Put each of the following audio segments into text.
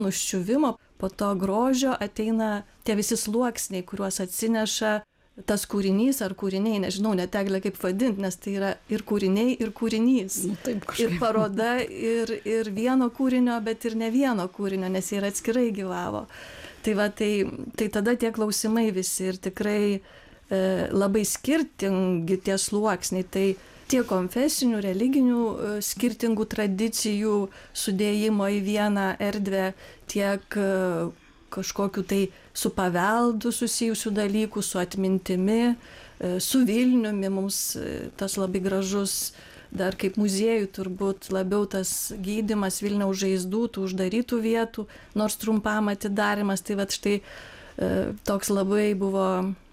nuščiuvimo, po to grožio ateina tie visi sluoksniai, kuriuos atsineša tas kūrinys ar kūriniai, nežinau, net Eglė kaip vadinti, nes tai yra ir kūriniai, ir kūrinys. Taip, kažkaip. Ir paroda, ir vieno kūrinio, bet ir ne vieno kūrinio, nes jie ir atskirai gyvavo. Tai tada tie klausimai visi ir tikrai labai skirtingi tie sluoksniai. Tai tiek konfesinių, religinių skirtingų tradicijų sudėjimo į vieną erdvę, tiek kažkokiu tai su paveldu susijusių dalykų, su atmintimi, su Vilniumi. Mums tas labai gražus, dar kaip muziejų turbūt labiau tas gydymas Vilniaus žaizdų, tų uždarytų vietų, nors trumpam atidarimas. Tai vat štai toks labai buvo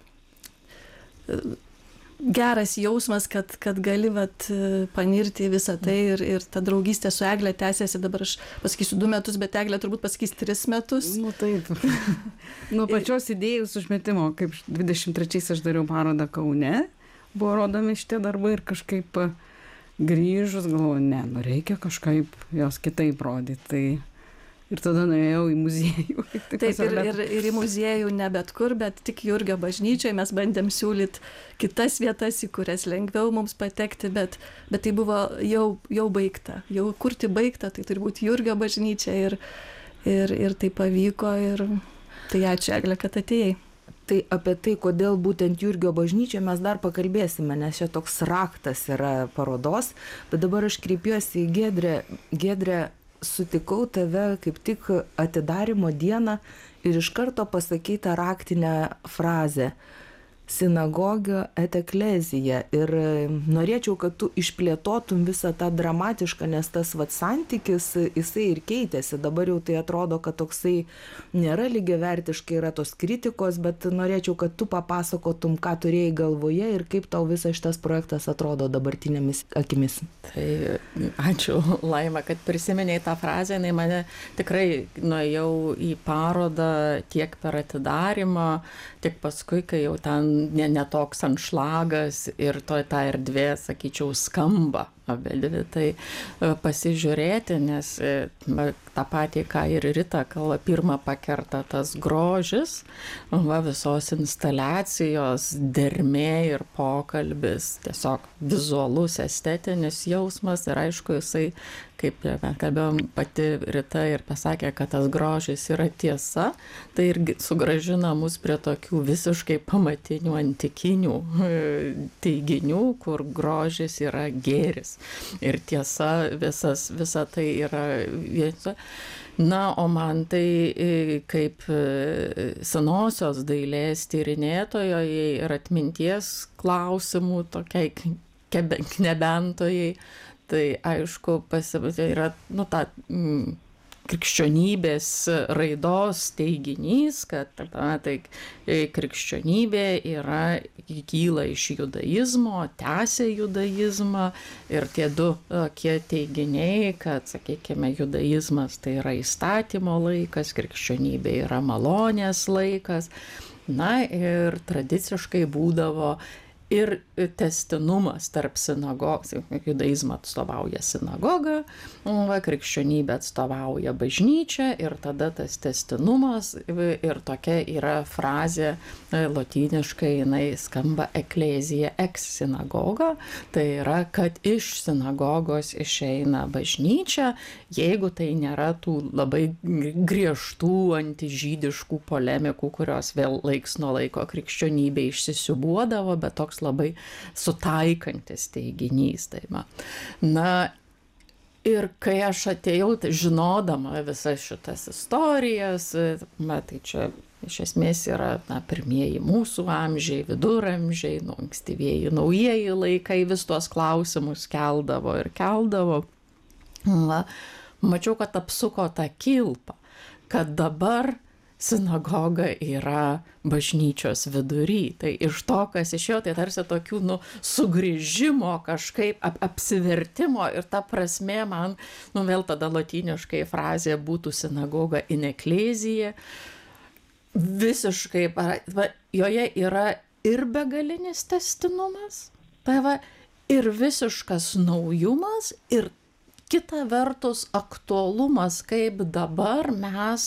geras jausmas, kad gali panirti į visą tai ir ta draugystė su Egle tęsiasi, dabar aš pasakysiu 2 metus, bet Eglė turbūt pasakys 3 metus. Nu taip. Nuo pačios idėjos užmetimo, kaip 23 aš dariau parodą Kaune, buvo rodomi šitie darbai ir kažkaip grįžus galvoju, reikia kažkaip jos kitaip rodyti. Tai ir tada nuėjau į muziejų. Taip, ir į muziejų ne bet kur, bet tik Jurgio bažnyčioje. Mes bandėm siūlyti kitas vietas, į kurias lengviau mums patekti, bet tai buvo jau baigta. Jau kurti baigta, tai turi būti Jurgio bažnyčia ir tai pavyko. Ir tai ačiū, Egle, kad atėjai. Tai apie tai, kodėl būtent Jurgio bažnyčia, mes dar pakalbėsime, nes čia toks raktas yra parodos. Bet dabar aš kreipiuosi į Giedrę. Giedrė, sutikau tave kaip tik atidarymo dieną ir iš karto pasakei tą raktinę frazę sinagoga et eklezija. Ir norėčiau, kad tu išplėtotum visą tą dramatišką, nes tas santykis, jisai ir keitėsi. Dabar jau tai atrodo, kad toksai nėra lygiavertiškai, yra tos kritikos, bet norėčiau, kad tu papasakotum, ką turėjai galvoje ir kaip tau visas šitas projektas atrodo dabartinėmis akimis. Tai ačiū, Laima, kad prisiminėjai tą frazę. Jinai mane tikrai nuėjau į parodą tiek per atidarymą, tiek paskui, kai jau ten ne toks anšlagas ir ta erdvė, sakyčiau, skamba abedvi, tai pasižiūrėti, nes tą patį, ką ir Rita kalba, pirmą pakerta tas grožis, visos instaliacijos, dermė ir pokalbis, tiesiog vizualus, estetinis jausmas ir aišku, jisai, kaip kalbėjom, pati Rita ir pasakė, kad tas grožis yra tiesa, tai irgi sugrąžina mus prie tokių visiškai pamatinių antikinių teiginių, kur grožis yra gėris. Ir tiesa, visa tai yra vieta. Na, o man tai kaip senosios dailės tyrinėtojai ir atminties klausimų tokiai knebentojai, tai aišku, yra ta krikščionybės raidos teiginys, kad tai krikščionybė kyla iš judaizmo, tęsia judaizmą ir tie du tokie teiginiai, kad, sakykime, judaizmas tai yra įstatymo laikas, krikščionybė yra malonės laikas. Na ir tradiciškai būdavo ir tęstinumas tarp sinagogos, judaizmą atstovauja sinagoga, krikščionybė atstovauja bažnyčią ir tada tas tęstinumas ir tokia yra frazė lotyniškai, jinai skamba eklezija ex sinagoga, tai yra, kad iš sinagogos išeina bažnyčia, jeigu tai nėra tų labai griežtų antižydiškų polemikų, kurios vėl laiks nuo laiko krikščionybė išsisiūbuodavo, bet toks labai sutaikantis teiginys. Tai na, ir kai aš atėjau, tai žinodama visas šitas istorijas, tai čia iš esmės yra pirmieji mūsų amžiai, viduramžiai, ankstyvieji naujieji laikai, vis tuos klausimus keldavo. Mačiau, kad apsuko tą kilpą, kad dabar sinagoga yra bažnyčios vidury. Tai iš to, kas išėjo, tai tarsi tokių sugrįžimo kažkaip, apsivertimo ir ta prasme man, vėl tada lotyniškai frazė būtų sinagoga in eklezija. Visiškai, joje yra ir begalinis tęstinumas, ir visiškas naujumas, ir kita vertus aktualumas, kaip dabar mes